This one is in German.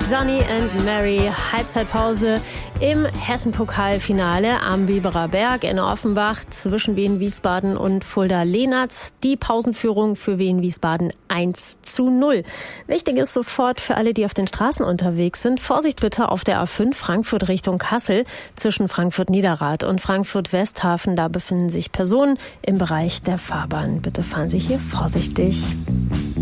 Johnny and Mary, Halbzeitpause im Hessen-Pokalfinale am Biberer Berg in Offenbach zwischen Wien Wiesbaden und Fulda-Lenaz. Die Pausenführung für Wien Wiesbaden 1:0. Wichtig ist sofort für alle, die auf den Straßen unterwegs sind, Vorsicht bitte auf der A5 Frankfurt Richtung Kassel zwischen Frankfurt-Niederrad und Frankfurt-Westhafen. Da befinden sich Personen im Bereich der Fahrbahn. Bitte fahren Sie hier vorsichtig.